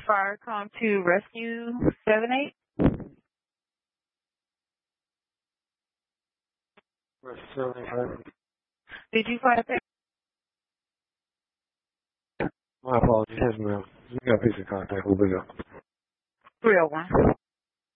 fire come to rescue 7-8? Did you find that? My apologies. Yes, ma'am. You got a piece of contact. We'll be up. 301.